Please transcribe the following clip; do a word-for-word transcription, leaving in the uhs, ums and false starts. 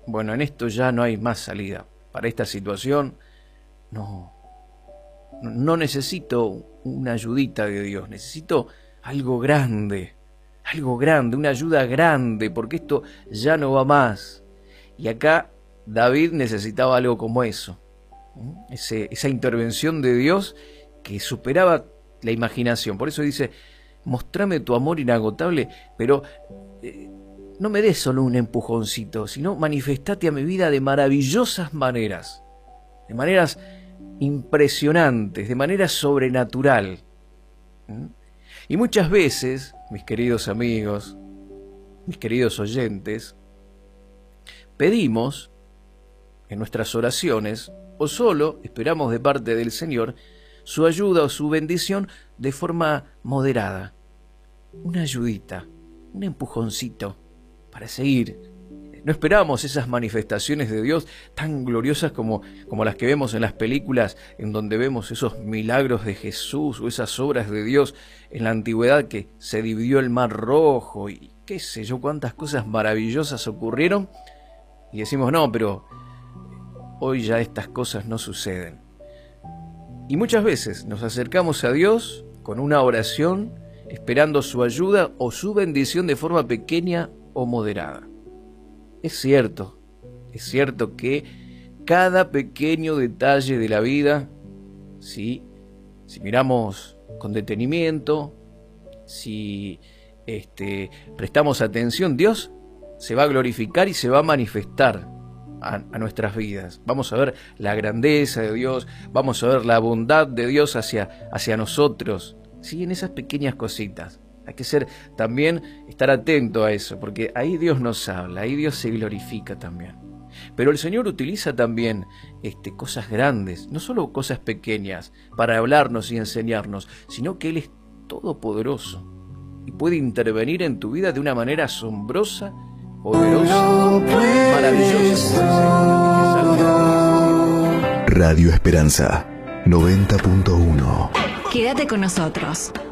bueno, en esto ya no hay más salida. Para esta situación, no, no necesito una ayudita de Dios, necesito algo grande, algo grande, una ayuda grande, porque esto ya no va más. Y acá David necesitaba algo como eso, Ese, esa intervención de Dios que superaba la imaginación. Por eso dice, mostrame tu amor inagotable, pero eh, no me des solo un empujoncito, sino manifestate a mi vida de maravillosas maneras, de maneras impresionantes, de manera sobrenatural. ¿Mm? Y muchas veces, mis queridos amigos, mis queridos oyentes, pedimos en nuestras oraciones, o solo esperamos de parte del Señor, su ayuda o su bendición de forma moderada. Una ayudita, un empujoncito para seguir. No esperamos esas manifestaciones de Dios tan gloriosas como, como las que vemos en las películas, en donde vemos esos milagros de Jesús o esas obras de Dios en la antigüedad, que se dividió el mar rojo y qué sé yo, cuántas cosas maravillosas ocurrieron. Y decimos, no, pero hoy ya estas cosas no suceden. Y muchas veces nos acercamos a Dios con una oración, esperando su ayuda o su bendición de forma pequeña o moderada. Es cierto, es cierto que cada pequeño detalle de la vida, ¿sí? Si miramos con detenimiento, si este, prestamos atención, Dios se va a glorificar y se va a manifestar a, a nuestras vidas. Vamos a ver la grandeza de Dios, vamos a ver la bondad de Dios hacia, hacia nosotros, ¿sí? En esas pequeñas cositas. Hay que ser también, estar atento a eso, porque ahí Dios nos habla, ahí Dios se glorifica también. Pero el Señor utiliza también este, cosas grandes, no solo cosas pequeñas, para hablarnos y enseñarnos, sino que Él es todopoderoso y puede intervenir en tu vida de una manera asombrosa, poderosa, maravillosa. Radio Esperanza noventa punto uno. Quédate con nosotros.